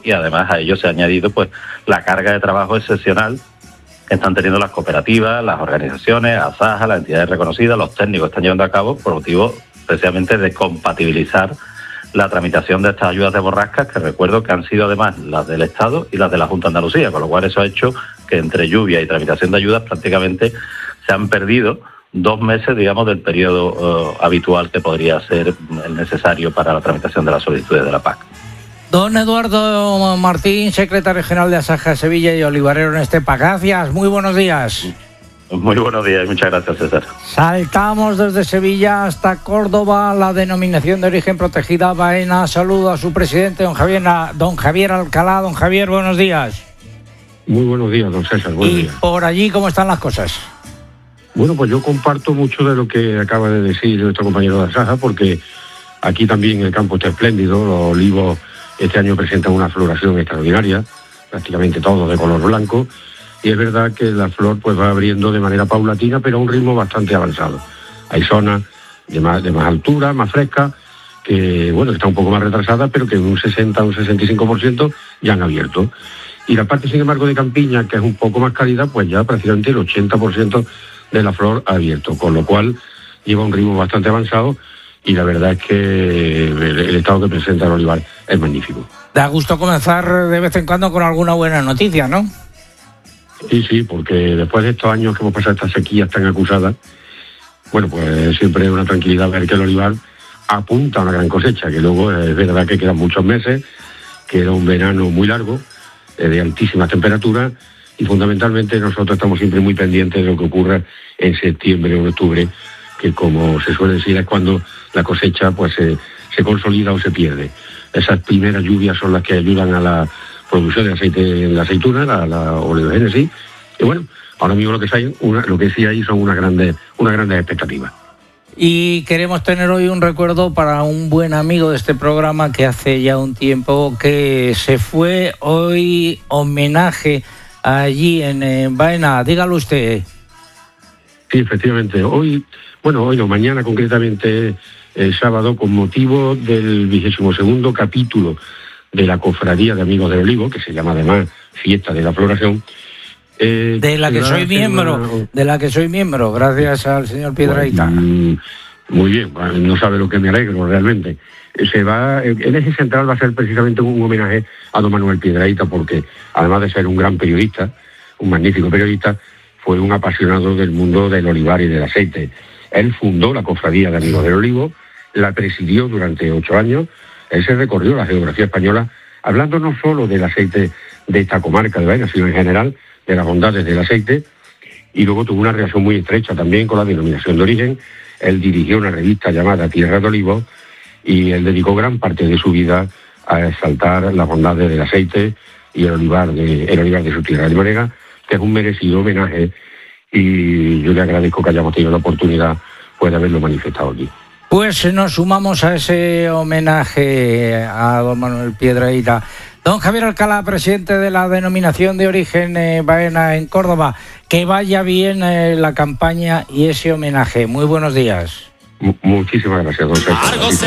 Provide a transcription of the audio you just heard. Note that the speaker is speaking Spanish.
y además a ello se ha añadido pues la carga de trabajo excepcional que están teniendo las cooperativas, las organizaciones, ASAJA, las entidades reconocidas, los técnicos están llevando a cabo por motivo precisamente de compatibilizar la tramitación de estas ayudas de borrascas, que recuerdo que han sido además las del Estado y las de la Junta de Andalucía, con lo cual eso ha hecho que entre lluvia y tramitación de ayudas prácticamente se han perdido 2 meses, digamos, del periodo habitual que podría ser el necesario para la tramitación de las solicitudes de la PAC. Don Eduardo Martín, secretario general de ASAJA Sevilla y olivarero en Estepa. Gracias, muy buenos días. Muy buenos días y muchas gracias, César. Saltamos desde Sevilla hasta Córdoba, la denominación de origen protegida Baena. Saludo a su presidente, don Javier Alcalá. Don Javier, buenos días. Muy buenos días, don César. Buenos días. Por allí, ¿cómo están las cosas? Bueno, pues yo comparto mucho de lo que acaba de decir nuestro compañero de ASAJA, porque aquí también el campo está espléndido. Los olivos este año presentan una floración extraordinaria, prácticamente todos de color blanco, y es verdad que la flor pues va abriendo de manera paulatina, pero a un ritmo bastante avanzado. Hay zonas de más altura, más frescas, que bueno, está un poco más retrasada, pero que un 60 o un 65% ya han abierto. Y la parte, sin embargo, de campiña, que es un poco más cálida, pues ya prácticamente el 80% de la flor ha abierto, con lo cual lleva un ritmo bastante avanzado, y la verdad es que el estado que presenta el olivar es magnífico. Da gusto comenzar de vez en cuando con alguna buena noticia, ¿no? Sí, porque después de estos años que hemos pasado estas sequías tan acusadas, bueno, pues siempre es una tranquilidad ver que el olivar apunta a una gran cosecha, que luego es verdad que quedan muchos meses, que era un verano muy largo, de altísimas temperaturas, y fundamentalmente nosotros estamos siempre muy pendientes de lo que ocurra en septiembre o en octubre, que como se suele decir es cuando la cosecha pues se consolida o se pierde. Esas primeras lluvias son las que ayudan a la producción de aceite en la aceituna, la oleogénesis, y bueno, ahora mismo lo que sí hay son unas grandes expectativas. Y queremos tener hoy un recuerdo para un buen amigo de este programa que hace ya un tiempo que se fue. Hoy homenaje allí en Baena, dígalo usted. Sí, efectivamente, mañana concretamente, el sábado, con motivo del 22º capítulo de la Cofradía de Amigos del Olivo, que se llama además Fiesta de la Floración. De la que soy miembro, gracias al señor Piedrahita. Muy bien, no sabe lo que me alegro realmente. El eje central va a ser precisamente un homenaje a don Manuel Piedrahita, porque además de ser un gran periodista, un magnífico periodista, fue un apasionado del mundo del olivar y del aceite. Él fundó la Cofradía de Amigos del Olivo, la presidió durante 8 años. Él se recorrió la geografía española hablando no solo del aceite de esta comarca de Baena, sino en general de las bondades del aceite, y luego tuvo una relación muy estrecha también con la denominación de origen. Él dirigió una revista llamada Tierra de Olivos, y él dedicó gran parte de su vida a exaltar las bondades del aceite y el olivar de su tierra de Manega, que es un merecido homenaje, y yo le agradezco que hayamos tenido la oportunidad pues, de haberlo manifestado aquí. Pues nos sumamos a ese homenaje a don Manuel Piedrahita. Don Javier Alcalá, presidente de la denominación de origen Baena en Córdoba, que vaya bien la campaña y ese homenaje. Muy buenos días. Muchísimas gracias, don César.